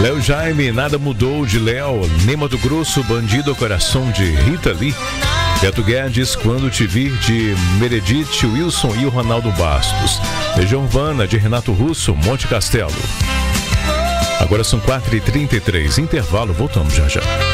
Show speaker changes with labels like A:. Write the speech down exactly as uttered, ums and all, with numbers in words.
A: Léo Jaime, Nada Mudou, de Léo. Ney Matogrosso, Bandido, Coração, de Rita Lee. Beto Guedes, Quando Te Vi, de Meredith Wilson e o Ronaldo Bastos. Legião Urbana, de Renato Russo, Monte Castelo. Agora são quatro e trinta e três, intervalo, voltamos já já.